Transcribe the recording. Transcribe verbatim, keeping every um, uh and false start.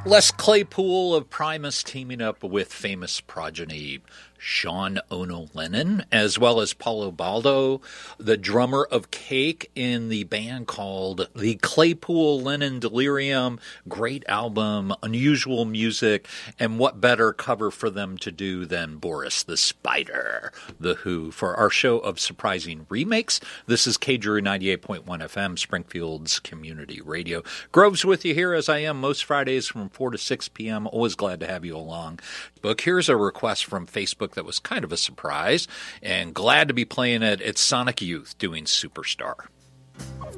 Les Claypool of Primus teaming up with famous progeny Sean Ono Lennon, as well as Paulo Baldo, the drummer of Cake, in the band called the Claypool Lennon Delirium. Great album, unusual music, and what better cover for them to do than Boris the Spider, The Who, for our show of surprising remakes. This is K Drury ninety-eight point one F M, Springfield's community radio. Groves with you here, as I am most Fridays from four to six p.m. Always glad to have you along. Book. Here's a request from Facebook that was kind of a surprise, and glad to be playing it. It's Sonic Youth doing Superstar.